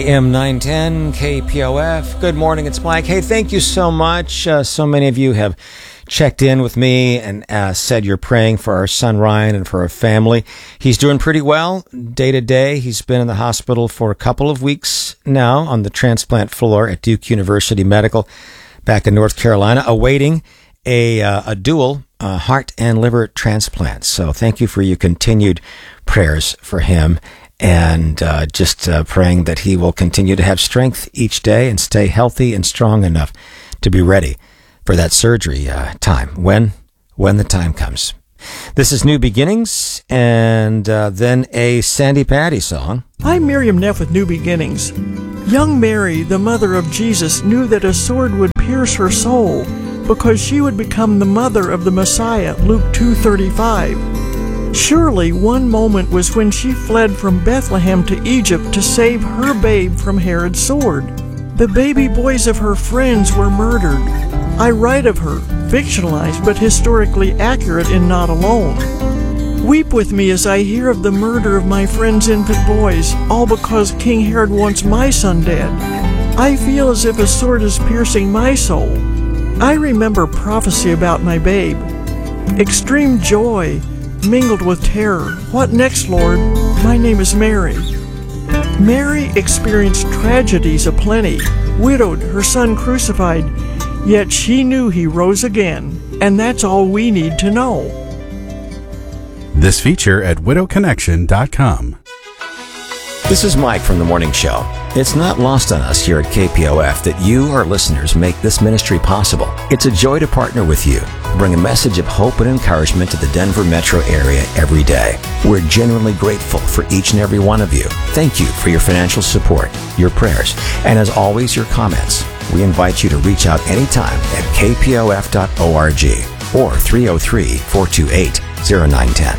AM 910 KPOF. Good morning, it's Mike. Hey, thank you so much. So many of you have checked in with me and said you're praying for our son Ryan and for our family. He's doing pretty well day to day. He's been in the hospital for a couple of weeks now on the transplant floor at Duke University Medical back in North Carolina, awaiting a dual heart and liver transplant. So thank you for your continued prayers for him. And just praying that he will continue to have strength each day and stay healthy and strong enough to be ready for that surgery time when the time comes. This is New Beginnings, and then a Sandy Patty song. I'm Miriam Neff with New Beginnings. Young Mary, the mother of Jesus, knew that a sword would pierce her soul because she would become the mother of the Messiah, Luke 2:35. Surely one moment was when she fled from Bethlehem to Egypt to save her babe from Herod's sword. The baby boys of her friends were murdered. I write of her, fictionalized but historically accurate in Not Alone. Weep with me as I hear of the murder of my friends' infant boys, all because King Herod wants my son dead. I feel as if a sword is piercing my soul. I remember prophecy about my babe. Extreme joy mingled with terror. What next, Lord? My name is Mary. Mary experienced tragedies aplenty, widowed, her son crucified, yet she knew he rose again, and that's all we need to know. This feature at widowconnection.com. This is Mike from The Morning Show. It's not lost on us here at KPOF that you, our listeners, make this ministry possible. It's a joy to partner with you, bring a message of hope and encouragement to the Denver metro area every day. We're genuinely grateful for each and every one of you. Thank you for your financial support, your prayers, and as always, your comments. We invite you to reach out anytime at kpof.org or 303-428-0910.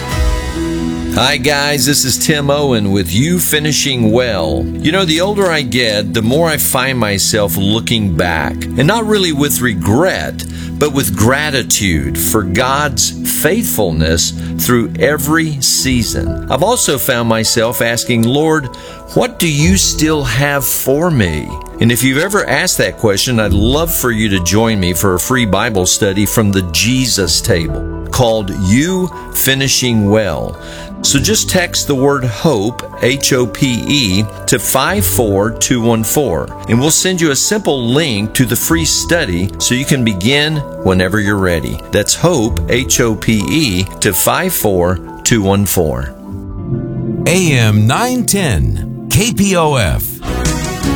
Hi guys, this is Tim Owen with You Finishing Well. You know, the older I get, the more I find myself looking back, and not really with regret, but with gratitude for God's faithfulness through every season. I've also found myself asking, Lord, what do you still have for me? And if you've ever asked that question, I'd love for you to join me for a free Bible study from the Jesus Table called You Finishing Well. So just text the word HOPE, H-O-P-E, to 54214, and we'll send you a simple link to the free study so you can begin whenever you're ready. That's HOPE, H-O-P-E, to 54214. AM 910, KPOF.